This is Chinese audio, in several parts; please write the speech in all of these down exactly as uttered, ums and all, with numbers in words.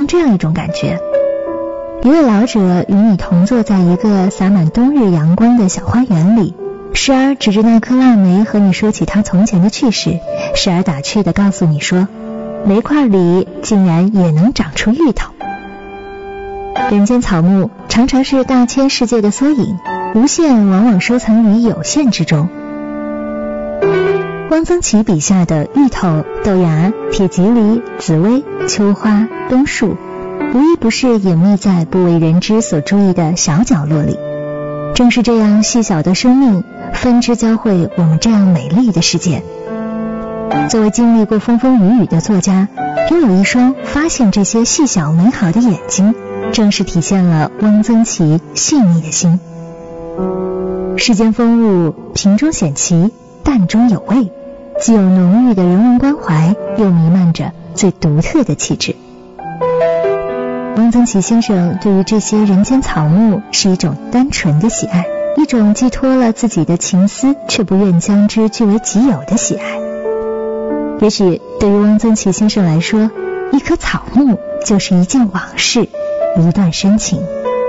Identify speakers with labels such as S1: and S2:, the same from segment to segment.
S1: 这样一种感觉。一位老者与你同坐在一个洒满冬日阳光的小花园里，时而指着那颗腊梅和你说起他从前的趣事，时而打趣地告诉你说，煤块里竟然也能长出芋头。人间草木常常是大千世界的缩影，无限往往收藏于有限之中。汪曾祺笔下的芋头、豆芽、铁蒺藜、紫薇、秋花、冬树，无一不是隐秘在不为人知所注意的小角落里。正是这样细小的生命，分支交汇我们这样美丽的世界。作为经历过风风雨雨的作家，拥有一双发现这些细小美好的眼睛，正是体现了汪曾祺细腻的心。世间风物，平中显奇，淡中有味，既有浓郁的人文关怀，又弥漫着最独特的气质。汪曾祺先生对于这些人间草木是一种单纯的喜爱，一种寄托了自己的情思却不愿将之据为己有的喜爱。也许对于汪曾祺先生来说，一棵草木就是一件往事，一段深情。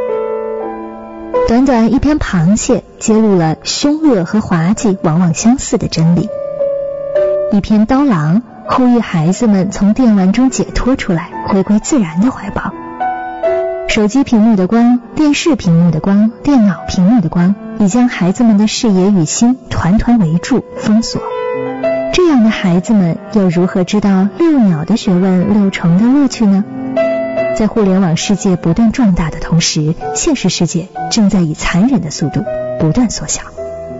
S1: 短短一篇螃蟹揭露了凶恶和滑稽往往相似的真理，一篇刀郎呼吁孩子们从电玩中解脱出来，回归自然的怀抱。手机屏幕的光，电视屏幕的光，电脑屏幕的光，已将孩子们的视野与心团团围住封锁。这样的孩子们又如何知道六鸟的学问，六虫的乐趣呢？在互联网世界不断壮大的同时，现实世界正在以残忍的速度不断缩小。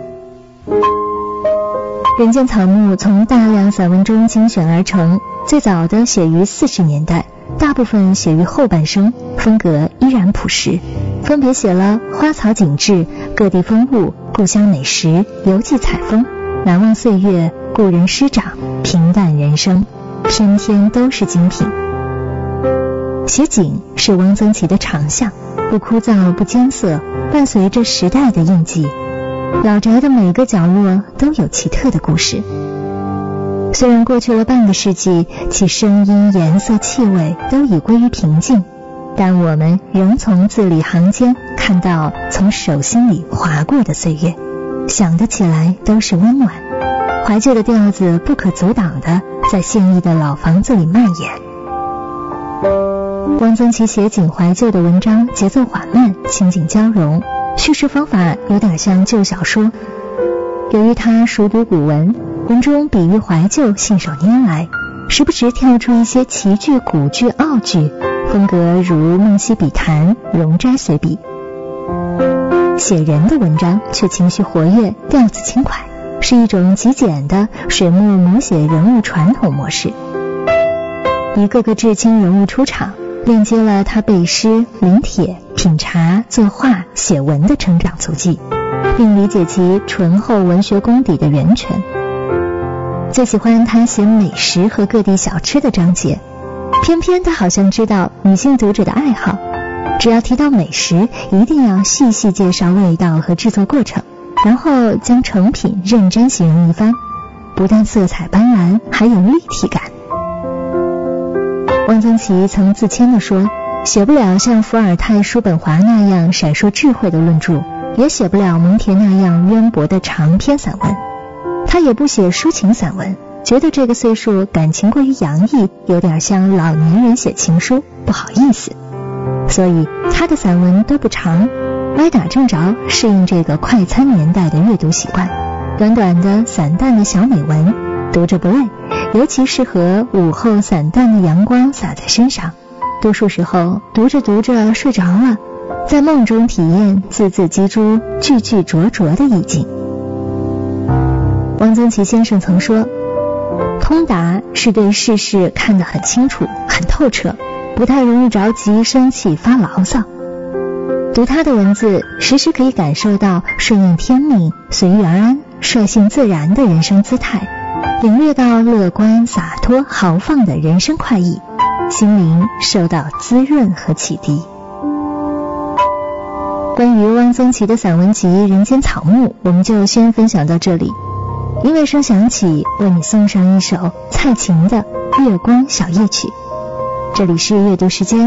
S1: 人间草木从大量散文中精选而成，最早的写于四十年代，大部分写于后半生，风格依然朴实，分别写了花草景致、各地风物、故乡美食、游记采风、难忘岁月、故人师长、平淡人生，篇篇都是精品。写景是汪曾祺的长项，不枯燥不艰涩，伴随着时代的印记。老宅的每个角落都有奇特的故事。虽然过去了半个世纪，其声音、颜色、气味都已归于平静，但我们仍从字里行间看到从手心里划过的岁月，想得起来都是温暖。怀旧的调子不可阻挡地在现役的老房子里蔓延。汪曾祺写景怀旧的文章节奏缓慢，情景交融，叙事方法有点像旧小说。由于他熟读古文，文中比喻怀旧信手拈来，时不时跳出一些奇句、古句、奥句，风格如梦溪笔谈、容斋随笔。写人的文章却情绪活跃，调子轻快，是一种极简的水墨摹写人物传统模式。一个个至亲人物出场，链接了他背诗、临帖、品茶、作画、写文的成长足迹，并理解其醇厚文学功底的源泉。最喜欢他写美食和各地小吃的章节，偏偏他好像知道女性读者的爱好，只要提到美食，一定要细细介绍味道和制作过程，然后将成品认真形容一番，不但色彩斑斓，还有立体感。汪曾祺曾自谦地说，写不了像伏尔泰、叔本华那样闪烁智慧的论著，也写不了蒙恬那样渊博的长篇散文。他也不写抒情散文，觉得这个岁数感情过于洋溢，有点像老年人写情书，不好意思。所以他的散文都不长，歪打正着适应这个快餐年代的阅读习惯。短短的散淡的小美文，读着不累，尤其适合午后散淡的阳光洒在身上，多数时候读着读着睡着了，在梦中体验字字击珠、句句灼灼的意境。汪曾祺先生曾说，通达是对世事看得很清楚、很透彻，不太容易着急、生气、发牢骚。读他的文字，时时可以感受到顺应天命、随遇而安、率性自然的人生姿态，领略到乐观、洒脱、豪放的人生快意，心灵受到滋润和启迪。关于汪曾祺的散文集《人间草木》，我们就先分享到这里。音乐声响起，为你送上一首蔡琴的《月光小夜曲》。这里是阅读时间。